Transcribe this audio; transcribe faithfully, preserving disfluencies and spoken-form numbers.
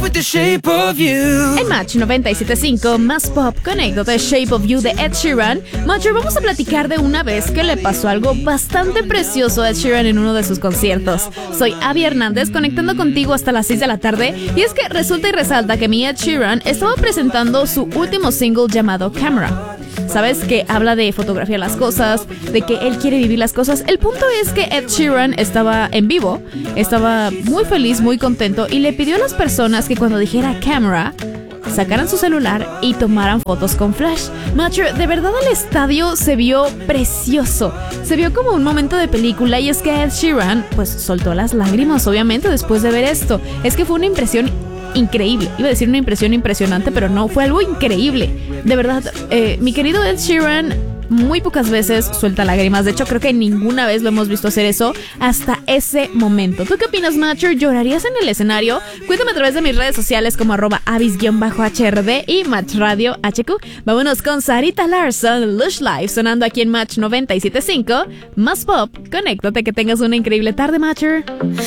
with the shape of you. En Match noventa y siete punto cinco, más pop, conéctate, Shape of You de Ed Sheeran. Matcher, vamos a platicar de una vez que le pasó algo bastante precioso a Ed Sheeran en uno de sus conciertos. Soy Abby Hernández, conectando contigo hasta las seis de la tarde. Y es que resulta y resalta que mi Ed Sheeran estaba presentando su último single llamado Camera. Sabes que habla de fotografiar las cosas, de que él quiere vivir las cosas. El punto es que Ed Sheeran estaba en vivo, estaba muy feliz, muy contento y le pidió a las personas que cuando dijera camera sacaran su celular y tomaran fotos con flash. Matcher, de verdad el estadio se vio precioso, se vio como un momento de película. Y es que Ed Sheeran pues soltó las lágrimas obviamente después de ver esto. Es que fue una impresión increíble. Iba a decir una impresión impresionante, pero no, fue algo increíble. De verdad, eh, mi querido Ed Sheeran muy pocas veces suelta lágrimas. De hecho, creo que ninguna vez lo hemos visto hacer eso hasta ese momento. ¿Tú qué opinas, Matcher? ¿Llorarías en el escenario? Cuéntame a través de mis redes sociales como arroba avis-H R D y Match Radio H Q. Vámonos con Sarita Larson, Lush Life, sonando aquí en Match noventa y siete punto cinco. Más pop, conéctate, que tengas una increíble tarde, Matcher.